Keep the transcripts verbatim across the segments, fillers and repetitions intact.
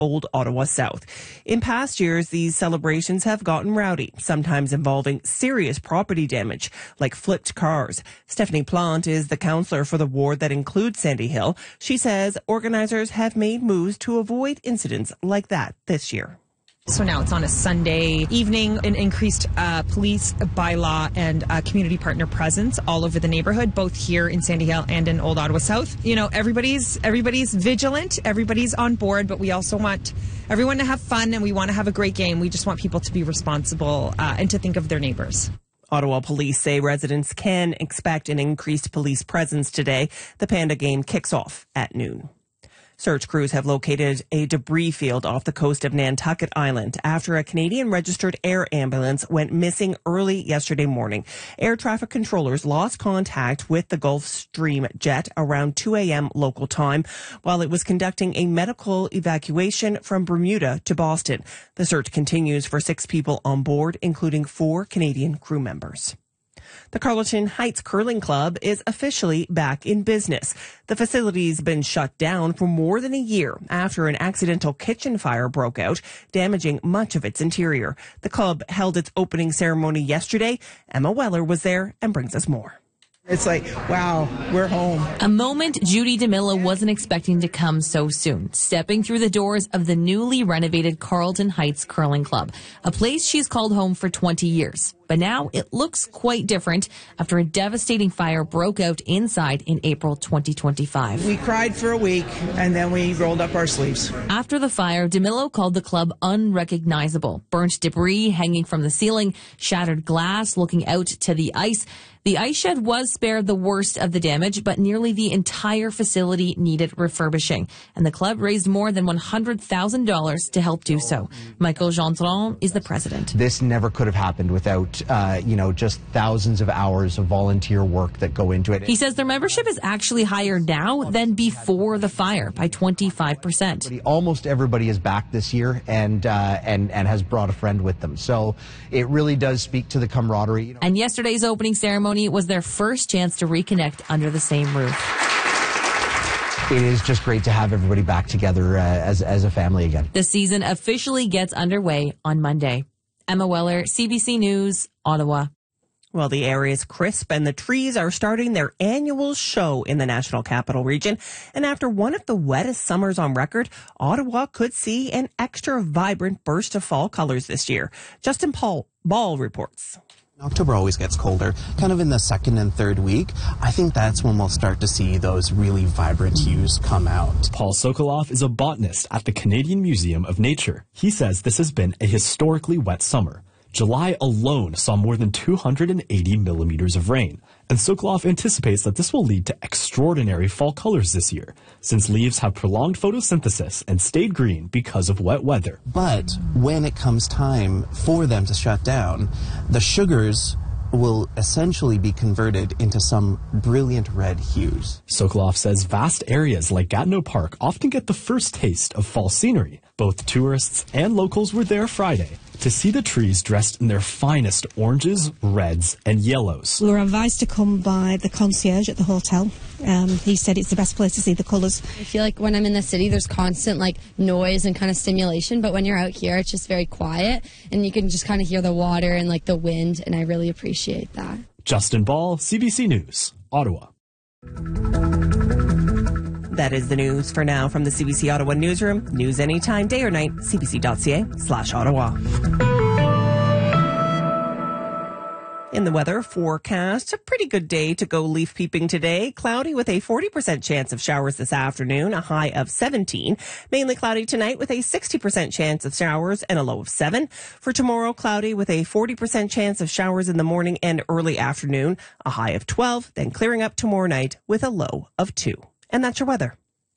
Old Ottawa South. In past years, these celebrations have gotten rowdy, sometimes involving serious property damage, like flipped cars. Stephanie Plante is the councillor for the ward that includes Sandy Hill. She says organizers have made moves to avoid incidents like that this year. So now it's on a Sunday evening, an increased uh, police bylaw and uh, community partner presence all over the neighborhood, both here in Sandy Hill and in Old Ottawa South. You know, everybody's everybody's vigilant, everybody's on board, but we also want everyone to have fun and we want to have a great game. We just want people to be responsible uh, and to think of their neighbors. Ottawa police say residents can expect an increased police presence today. The Panda game kicks off at noon. Search crews have located a debris field off the coast of Nantucket Island after a Canadian-registered air ambulance went missing early yesterday morning. Air traffic controllers lost contact with the Gulfstream jet around two a.m. local time while it was conducting a medical evacuation from Bermuda to Boston. The search continues for six people on board, including four Canadian crew members. The Carleton Heights Curling Club is officially back in business. The facility's been shut down for more than a year after an accidental kitchen fire broke out, damaging much of its interior. The club held its opening ceremony yesterday. Emma Weller was there and brings us more. It's like, wow, we're home. A moment Judy DeMilla wasn't expecting to come so soon, stepping through the doors of the newly renovated Carleton Heights Curling Club, a place she's called home for twenty years. But now it looks quite different after a devastating fire broke out inside in April twenty twenty-five. We cried for a week and then we rolled up our sleeves. After the fire, DeMillo called the club unrecognizable. Burnt debris hanging from the ceiling, shattered glass looking out to the ice. The ice shed was spared the worst of the damage, but nearly the entire facility needed refurbishing. And the club raised more than one hundred thousand dollars to help do so. Michael Gendron is the president. This never could have happened without, uh, you know, just thousands of hours of volunteer work that go into it. He says their membership is actually higher now than before the fire by twenty-five percent. Almost everybody is back this year and, uh, and, and has brought a friend with them. So it really does speak to the camaraderie. You know. And yesterday's opening ceremony was their first chance to reconnect under the same roof. It is just great to have everybody back together uh, as, as a family again. The season officially gets underway on Monday. Emma Weller, C B C News, Ottawa. Well, the area is crisp and the trees are starting their annual show in the National Capital Region. And after one of the wettest summers on record, Ottawa could see an extra vibrant burst of fall colors this year. Justin Paul Ball reports. October always gets colder, kind of in the second and third week. I think that's when we'll start to see those really vibrant hues come out. Paul Sokoloff is a botanist at the Canadian Museum of Nature. He says this has been a historically wet summer. July alone saw more than two hundred eighty millimeters of rain, and Sokoloff anticipates that this will lead to extraordinary fall colors this year, since leaves have prolonged photosynthesis and stayed green because of wet weather. But when it comes time for them to shut down, the sugars will essentially be converted into some brilliant red hues. Sokoloff says vast areas like Gatineau Park often get the first taste of fall scenery. Both tourists and locals were there Friday to see the trees dressed in their finest oranges, reds, and yellows. We were advised to come by the concierge at the hotel. Um, he said it's the best place to see the colours. I feel like when I'm in the city, there's constant like noise and kind of stimulation, but when you're out here, it's just very quiet, and you can just kind of hear the water and like the wind, and I really appreciate that. Justin Ball, C B C News, Ottawa. That is the news for now from the C B C Ottawa newsroom. News anytime, day or night, cbc.ca slash Ottawa. In the weather forecast, a pretty good day to go leaf peeping today. Cloudy with a forty percent chance of showers this afternoon, a high of seventeen. Mainly cloudy tonight with a sixty percent chance of showers and a low of seven. For tomorrow, cloudy with a forty percent chance of showers in the morning and early afternoon, a high of twelve. Then clearing up tomorrow night with a low of two. And that's your weather.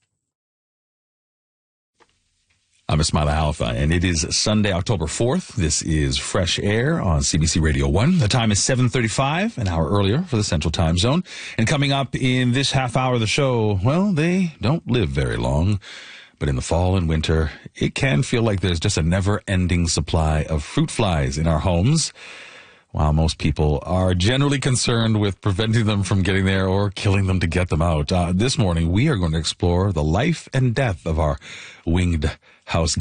I'm Ismaila Haifa, and it is Sunday, October fourth. This is Fresh Air on C B C Radio one. The time is seven thirty-five, an hour earlier for the Central Time Zone. And coming up in this half hour of the show, well, they don't live very long. But in the fall and winter, it can feel like there's just a never-ending supply of fruit flies in our homes. While most people are generally concerned with preventing them from getting there or killing them to get them out. Uh, this morning, we are going to explore the life and death of our winged house